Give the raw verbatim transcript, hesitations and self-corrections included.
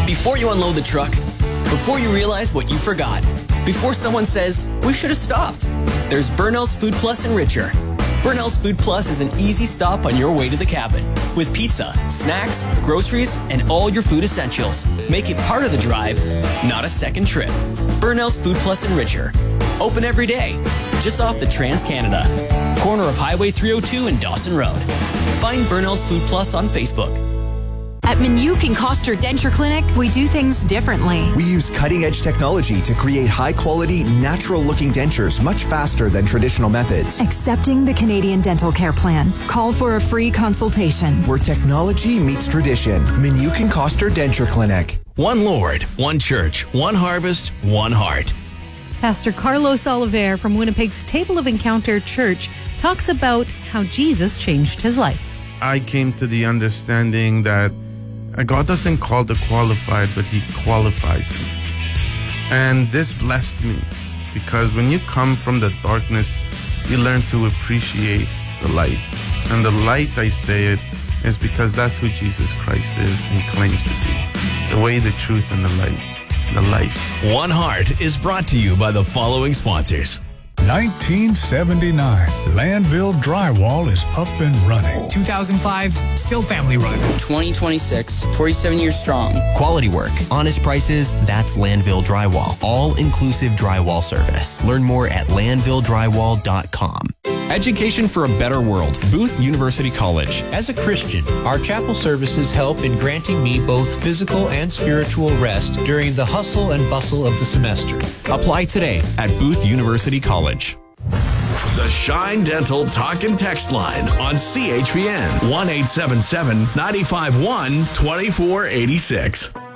Before you unload the truck, before you realize what you forgot, before someone says, we should have stopped, there's Burnell's Food Plus Enricher. Burnell's Food Plus is an easy stop on your way to the cabin with pizza, snacks, groceries, and all your food essentials. Make it part of the drive, not a second trip. Burnell's Food Plus Enricher. Open every day, just off the Trans-Canada. Corner of Highway three oh two and Dawson Road. Find Burnell's Food Plus on Facebook. At Minuk and Koster Denture Clinic, we do things differently. We use cutting-edge technology to create high-quality, natural-looking dentures much faster than traditional methods. Accepting the Canadian Dental Care Plan. Call for a free consultation. Where technology meets tradition. Minuk and Koster Denture Clinic. One Lord, one church, one harvest, one heart. Pastor Carlos Oliveira from Winnipeg's Table of Encounter Church talks about how Jesus changed his life. I came to the understanding that God doesn't call the qualified, but He qualifies them. And this blessed me because when you come from the darkness, you learn to appreciate the light. And the light, I say it, is because that's who Jesus Christ is and claims to be. The way, the truth, and the light. The life. One Heart is brought to you by the following sponsors. nineteen seventy-nine, Landville Drywall is up and running. two thousand five, still family run. twenty twenty-six, forty-seven years strong. Quality work, honest prices, that's Landville Drywall. All-inclusive drywall service. Learn more at landville drywall dot com. Education for a better world. Booth University College. As a Christian, our chapel services help in granting me both physical and spiritual rest during the hustle and bustle of the semester. Apply today at Booth University College. The Shine Dental Talk and Text Line on C H P N one eight seven seven, nine five one, two four eight six.